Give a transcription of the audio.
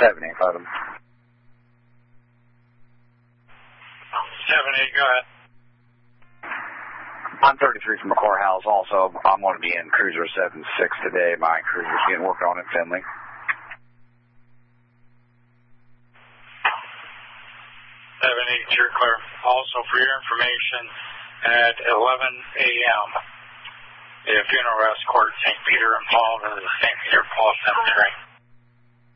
7-8, Photo. 7-8, go ahead. I'm 33 from the courthouse. Also, I'm going to be in Cruiser 76 today. My cruiser's getting worked on in Finley. 7-8, you're clear. Also, for your information, at 11 a.m., the funeral escort St. Peter and Paul to the St. Peter Paul Cemetery.